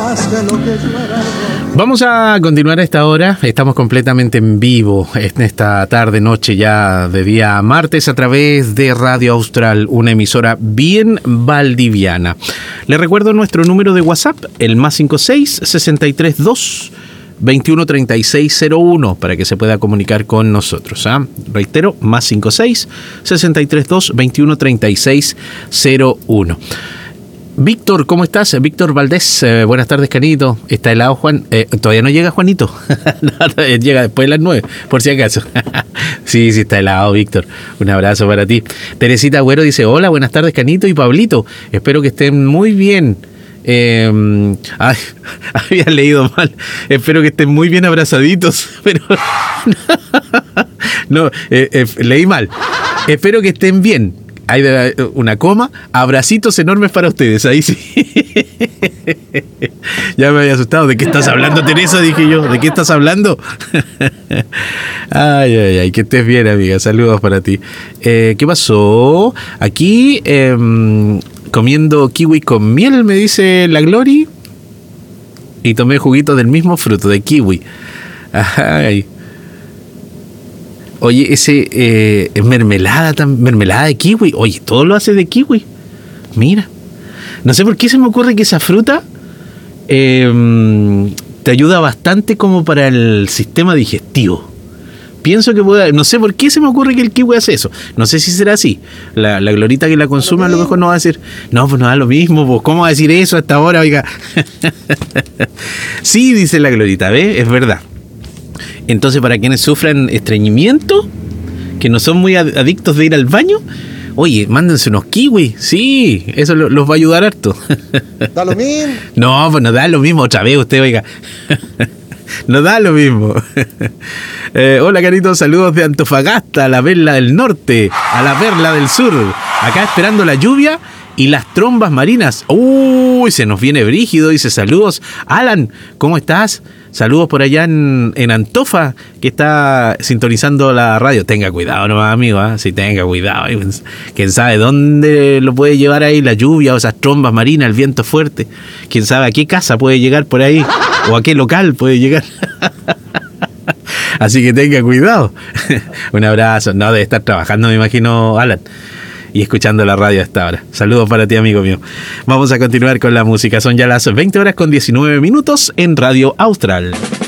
Vamos a continuar a esta hora. Estamos completamente en vivo en esta tarde, noche ya de día martes a través de Radio Austral, una emisora bien valdiviana. Les recuerdo nuestro número de WhatsApp, el +56 632 213601, para que se pueda comunicar con nosotros. Reitero, +56 632 213601. Víctor, ¿cómo estás? Víctor Valdés, buenas tardes, Canito. ¿Está helado, Juan? Todavía no llega, Juanito. No, llega después de las 9, por si acaso. Sí, está helado, Víctor. Un abrazo para ti. Teresita Agüero dice, hola, buenas tardes, Canito y Pablito. Espero que estén muy bien. Había leído mal. Espero que estén muy bien abrazaditos, pero no, leí mal. Espero que estén bien. Hay una coma, abracitos enormes para ustedes, ahí sí. Ya me había asustado. ¿De qué estás hablando, Teresa? Dije yo. ¿De qué estás hablando? Ay, que estés bien, amiga. Saludos para ti. ¿Qué pasó? Aquí comiendo kiwi con miel, me dice la Glory. Y tomé juguito del mismo fruto, de kiwi. Ay. Oye, ese mermelada de kiwi. Oye, todo lo hace de kiwi. Mira. No sé por qué se me ocurre que esa fruta te ayuda bastante como para el sistema digestivo. Pienso que puede... No sé por qué se me ocurre que el kiwi hace eso. No sé si será así. La Glorita que la consume a lo mejor no va a decir... No, pues no da lo mismo. Pues, ¿cómo va a decir eso hasta ahora, oiga? Sí, dice la Glorita, ¿ves? Es verdad. Entonces, para quienes sufran estreñimiento, que no son muy adictos de ir al baño, oye, mándense unos kiwis. Sí, eso los va a ayudar harto. ¿Da lo mismo? No, pues no da lo mismo otra vez usted, oiga. No da lo mismo. Hola, Carito, saludos de Antofagasta, a la Perla del Norte, a la Perla del Sur. Acá esperando la lluvia y las trombas marinas. Uy, se nos viene brígido, dice saludos. Alan, ¿cómo estás? Saludos por allá en Antofa, que está sintonizando la radio. Tenga cuidado nomás, amigo, ¿eh? Sí, tenga cuidado. Quién sabe dónde lo puede llevar ahí la lluvia o esas trombas marinas, el viento fuerte. Quién sabe a qué casa puede llegar por ahí o a qué local puede llegar. Así que tenga cuidado. Un abrazo. No, debe estar trabajando, me imagino, Alan, y escuchando la radio hasta ahora. Saludos para ti, amigo mío. Vamos a continuar con la música. Son ya las 20:19 en Radio Austral.